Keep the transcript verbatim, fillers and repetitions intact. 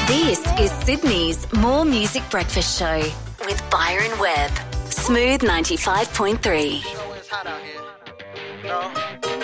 This is Sydney's More Music Breakfast Show with Byron Webb. Smooth ninety-five point three. You know it's hot out here. No?